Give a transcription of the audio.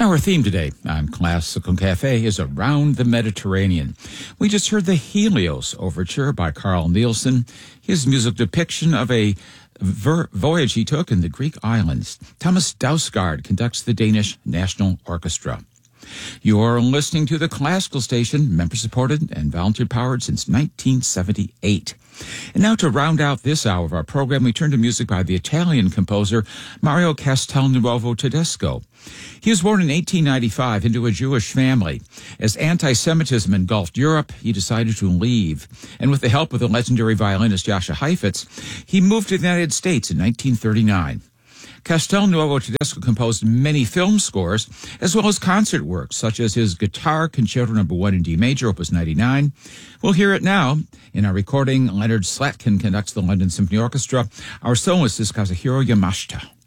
Our theme today on Classical Cafe is Around the Mediterranean. We just heard the Helios Overture by Carl Nielsen, his music depiction of a voyage he took in the Greek islands. Thomas Dausgaard conducts the Danish National Orchestra. You're listening to the Classical Station, member-supported and volunteer-powered since 1978. And now to round out this hour of our program, we turn to music by the Italian composer Mario Castelnuovo Tedesco. He was born in 1895 into a Jewish family. As anti-Semitism engulfed Europe, he decided to leave. And with the help of the legendary violinist Jascha Heifetz, he moved to the United States in 1939. Castelnuovo Tedesco composed many film scores, as well as concert works, such as his Guitar Concerto No. 1 in D major, Opus 99. We'll hear it now. In our recording, Leonard Slatkin conducts the London Symphony Orchestra. Our soloist is Kazuhiro Yamashita.